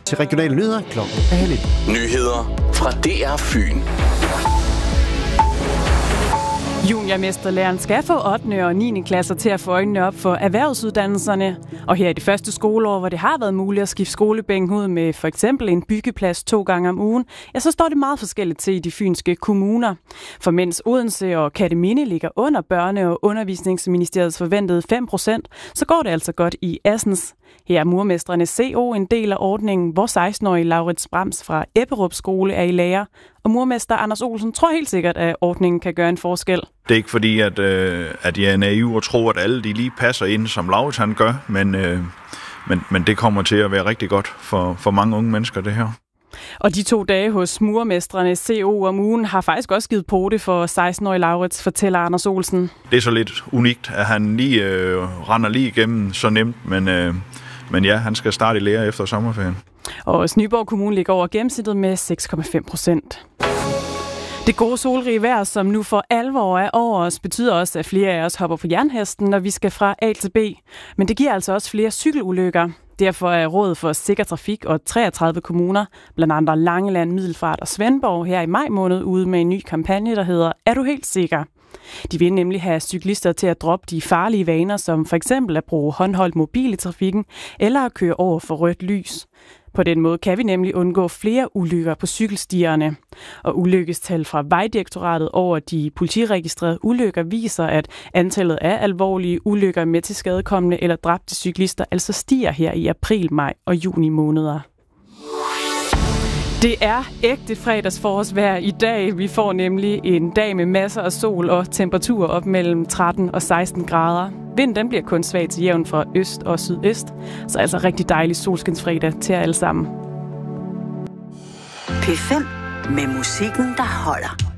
til regionale nyheder klokken 12:30. Nyheder fra DR Fyn. Juniormesterlæreren skal få 8. og 9. klasser til at få øjnene op for erhvervsuddannelserne. Og her i det første skoleår, hvor det har været muligt at skifte skolebænken ud med for eksempel en byggeplads 2 gange om ugen, ja, så står det meget forskelligt til i de fynske kommuner. For mens Odense og Kerteminde ligger under Børne- og Undervisningsministeriets forventede 5%, så går det altså godt i Assens. Her er Murmestrene CO en del af ordningen, hvor 16-årige Laurits Brams fra Ebberup Skole er i lære. Og murmester Anders Olsen tror helt sikkert, at ordningen kan gøre en forskel. Det er ikke fordi, at jeg er naiv og tror, at alle de lige passer ind, som Laurits han gør, men det kommer til at være rigtig godt for mange unge mennesker, det her. Og de 2 dage hos murmestrene CO om ugen har faktisk også givet pote for 16-årige Laurits, fortæller Anders Olsen. Det er så lidt unikt, at han lige render lige igennem så nemt, men ja, han skal starte i lære efter sommerferien. Og Nyborg Kommune ligger over gennemsnittet med 6,5%. Det gode solrige vejr, som nu for alvor er over os, betyder også, at flere af os hopper på jernhesten, når vi skal fra A til B. Men det giver altså også flere cykelulykker. Derfor er Rådet for Sikker Trafik og 33 kommuner, blandt andre Langeland, Middelfart og Svendborg, her i maj måned ude med en ny kampagne, der hedder Er du helt sikker? De vil nemlig have cyklister til at droppe de farlige vaner, som for eksempel at bruge håndholdt mobil i trafikken eller at køre over for rødt lys. På den måde kan vi nemlig undgå flere ulykker på cykelstierne. Og ulykkestal fra Vejdirektoratet over de politiregistrerede ulykker viser, at antallet af alvorlige ulykker med til skadekommende eller dræbte cyklister altså stiger her i april, maj og juni måneder. Det er ægte fredagsforårsvejr i dag. Vi får nemlig en dag med masser af sol og temperaturer op mellem 13 og 16 grader. Vinden den bliver kun svag til jævn fra øst og sydøst. Så altså rigtig dejlig solskinsfredag til jer alle sammen. P5 med musikken, der holder.